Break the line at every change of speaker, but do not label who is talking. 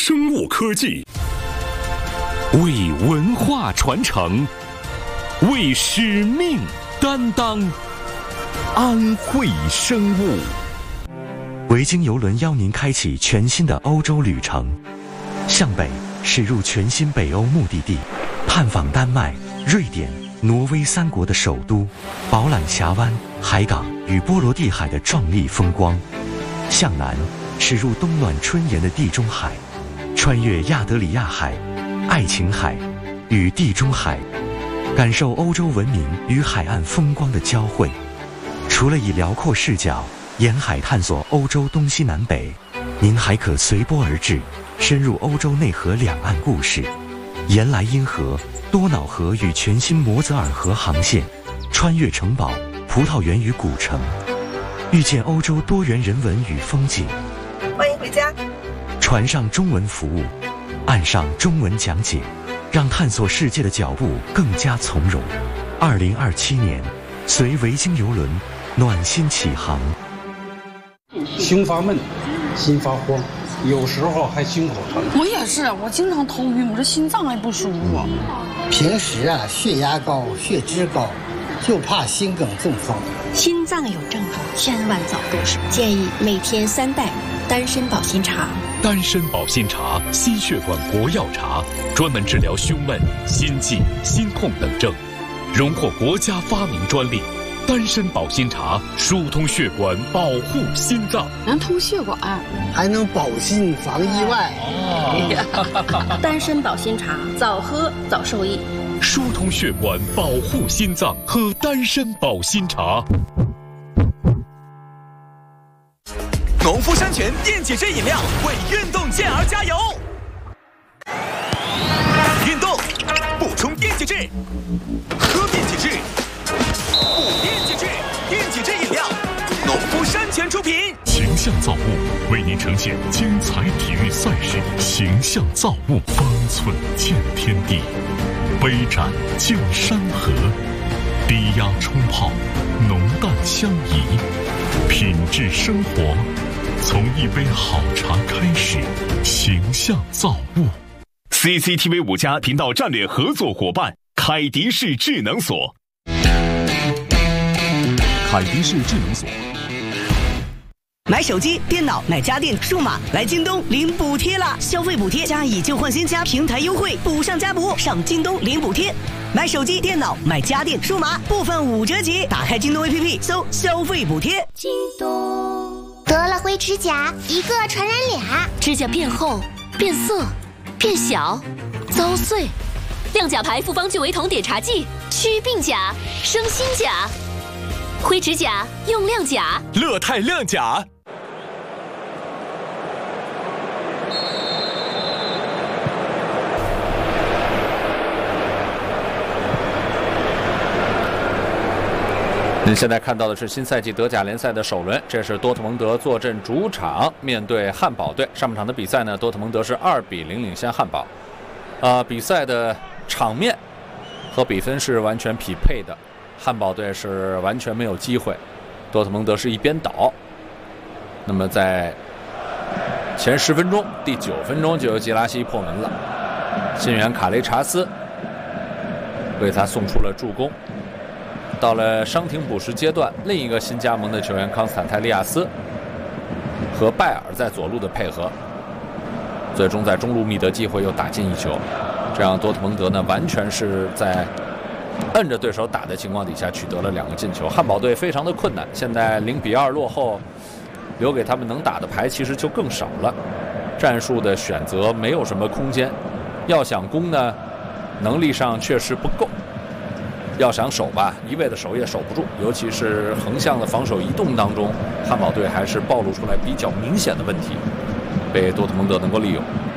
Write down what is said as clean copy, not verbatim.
生物科技，为文化传承，为使命担当。安慧生物。
维京邮轮邀您开启全新的欧洲旅程，向北驶入全新北欧目的地，探访丹麦、瑞典、挪威3国的首都，饱览峡湾、海港与波罗的海的壮丽风光；向南驶入冬暖春炎的地中海，穿越亚得里亚海、爱琴海与地中海，感受欧洲文明与海岸风光的交汇。除了以辽阔视角沿海探索欧洲东西南北，您还可随波而至，深入欧洲内河两岸故事，沿莱茵河、多瑙河与全新摩泽尔河航线，穿越城堡、葡萄园与古城，遇见欧洲多元人文与风景。
欢迎回家。
船上中文服务，岸上中文讲解，让探索世界的脚步更加从容。2027年，随维京邮轮暖心起航。
胸发闷，心发慌，有时候还心口疼。
我也是，我经常头晕，我这心脏还不舒服。
平时血压高、血脂高，就怕心梗中风。
心脏有症状，千万早入手。建议每天3袋丹参保心茶。
丹参保心茶，心血管国药茶，专门治疗胸闷、心悸、心痛等症，荣获国家发明专利。丹参保心茶疏通血管，保护心脏，
能通血管，
还能保心防意外。
丹参保心茶，早喝早受益。
疏通血管，保护心脏，喝丹参保心茶。
农夫山泉电解质饮料为运动健儿加油！运动补充电解质，喝电解质，补电解质，电解质饮料，农夫山泉出品。
形象造物为您呈现精彩体育赛事，形象造物，方寸见天地，杯盏见山河，低压冲泡，浓淡相宜，品质生活。从一杯好茶开始，形象造物。CCTV 5家频道战略合作伙伴凯迪士智能锁。凯迪士智能锁。
买手机、电脑、买家电、数码，来京东领补贴啦！消费补贴加以旧换新加平台优惠，补上加补，上京东领补贴。买手机、电脑、买家电、数码，部分5折起。打开京东 APP 搜消费补贴。
京东。得了灰指甲，一个传染俩，
指甲变厚、变色、变小、遭碎。亮甲牌复方聚维酮碘茶剂，祛病甲，生新甲。灰指甲用亮甲，
乐泰亮甲。
您现在看到的是新赛季德甲联赛的首轮，这是多特蒙德坐镇主场面对汉堡队。上半场的比赛呢，多特蒙德是2-0领先汉堡。比赛的场面和比分是完全匹配的，汉堡队是完全没有机会，多特蒙德是一边倒。那么在前10分钟，第9分钟就由吉拉西破门了，新援卡雷查斯为他送出了助攻。到了伤停补时阶段，另一个新加盟的球员康斯坦泰利亚斯和拜尔在左路的配合，最终在中路觅得机会又打进一球，这样多特蒙德呢完全是在摁着对手打的情况底下取得了2个进球。汉堡队非常的困难，现在0-2落后，留给他们能打的牌其实就更少了，战术的选择没有什么空间，要想攻呢，能力上确实不够。要想守吧，一味的守也守不住，尤其是横向的防守移动当中，汉堡队还是暴露出来比较明显的问题，被多特蒙德能够利用。